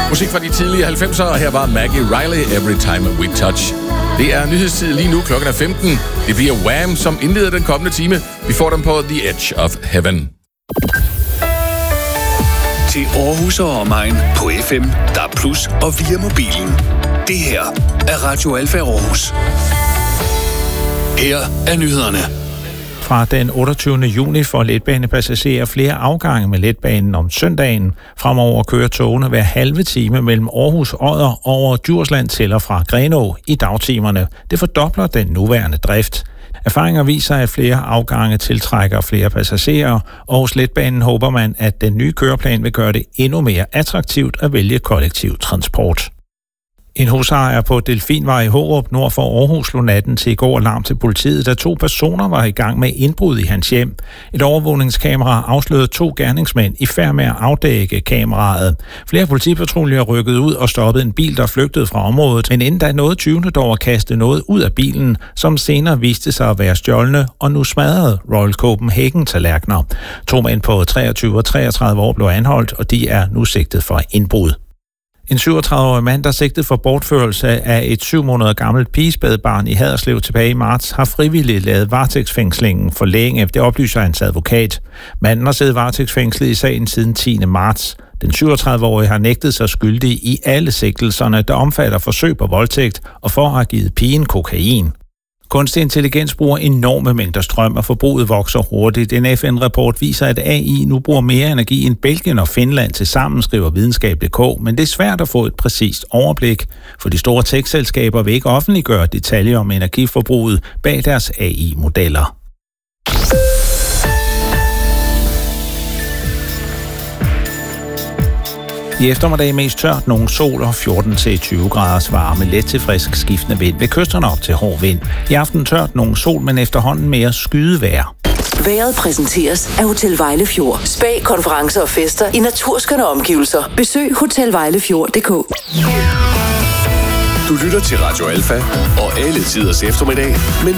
Musik fra de tidlige 90'er, og her var Maggie Riley, Every Time We Touch. Det er nyhedstid lige nu, klokken er 15. Det bliver Wham, som indleder den kommende time. Vi får dem på The Edge of Heaven. Til Aarhus og omegn på FM, DAB+ og via mobilen. Det her er Radio Alfa Aarhus. Her er nyhederne. Fra den 28. juni får letbanepassagerer flere afgange med letbanen om søndagen. Fremover kører togene hver halve time mellem Aarhus, Odder over Djursland til og fra Grenaa i dagtimerne. Det fordobler den nuværende drift. Erfaringer viser, at flere afgange tiltrækker flere passagerer, og hos letbanen håber man, at den nye køreplan vil gøre det endnu mere attraktivt at vælge kollektiv transport. En husejer på Delfinvej i Hårup nord for Aarhus slog natten til i går alarm til politiet, da 2 personer var i gang med indbrud i hans hjem. Et overvågningskamera afslørede 2 gerningsmænd i færd med at afdække kameraet. Flere politipatruljer rykkede ud og stoppede en bil, der flygtede fra området, men inden da nåede tyvene dog at kaste noget ud af bilen, som senere viste sig at være stjålne og nu smadrede Royal Copenhagen-tallerkener. 2 mænd på 23 og 33 år blev anholdt, og de er nu sigtet for indbrud. En 37-årig mand, der sigtet for bortførelse af et 7 måneder gammelt pigespædbarn i Haderslev tilbage i marts, har frivilligt lavet varetægtsfængslingen for længe. Det oplyser hans advokat. Manden har siddet varetægtsfængslet i sagen siden 10. marts. Den 37-årige har nægtet sig skyldig i alle sigtelserne, der omfatter forsøg på voldtægt og for at have givet pigen kokain. Kunstig intelligens bruger enorme mængder strøm, og forbruget vokser hurtigt. En FN-rapport viser, at AI nu bruger mere energi end Belgien og Finland til sammen, skriver videnskab.dk, men det er svært at få et præcist overblik, for de store tech-selskaber vil ikke offentliggøre detaljer om energiforbruget bag deres AI-modeller. I eftermiddag mest tørt, nogle sol og 14-20 graders varme, let til frisk skiftende vind. Ved kysterne op til hård vind. I aften tørt, nogle sol, men efterhånden mere skydevejr. Vejret præsenteres af Hotel Vejlefjord. Spa, konferencer og fester i naturskønne omgivelser. Besøg hotelvejlefjord.dk. Du lytter til Radio Alfa og alle tiders eftermiddag med